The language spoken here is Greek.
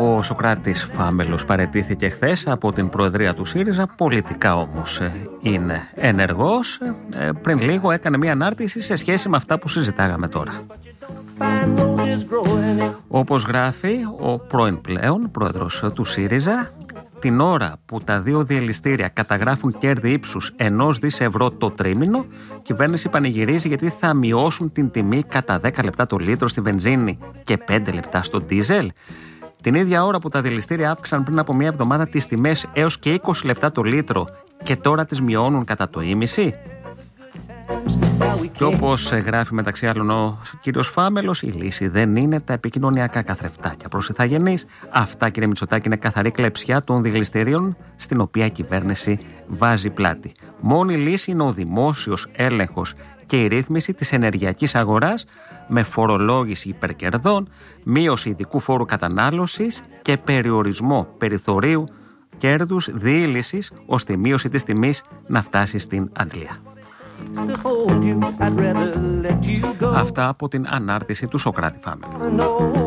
Ο Σωκράτης Φάμελος παραιτήθηκε χθες από την Προεδρία του ΣΥΡΙΖΑ, πολιτικά όμως είναι ενεργός. Πριν λίγο έκανε μια ανάρτηση σε σχέση με αυτά που συζητάγαμε τώρα. Όπως γράφει ο πρώην πλέον πρόεδρος του ΣΥΡΙΖΑ, την ώρα που τα δύο διελιστήρια καταγράφουν κέρδη ύψους 1 δις ευρώ το τρίμηνο, η κυβέρνηση πανηγυρίζει γιατί θα μειώσουν την τιμή κατά 10 λεπτά το λίτρο στη βενζίνη και 5 λεπτά στο ντίζελ. Την ίδια ώρα που τα διελιστήρια αύξησαν πριν από μια εβδομάδα τις τιμές έως και 20 λεπτά το λίτρο και τώρα τις μειώνουν κατά το ίμιση. Και όπως γράφει μεταξύ άλλων ο κύριος Φάμελος, η λύση δεν είναι τα επικοινωνιακά καθρεφτάκια προς ηθαγενείς. Αυτά, κύριε Μητσοτάκη, είναι καθαρή κλεψιά των διελιστηρίων στην οποία η κυβέρνηση βάζει πλάτη. Μόνη λύση είναι ο δημόσιος έλεγχος και η ρύθμιση της ενεργειακής αγοράς με φορολόγηση υπερκερδών, μείωση ειδικού φόρου κατανάλωσης και περιορισμό περιθωρίου κέρδους διήλυσης, ώστε η μείωση της τιμής να φτάσει στην αντλία. Αυτά από την ανάρτηση του Σωκράτη Φάμελου.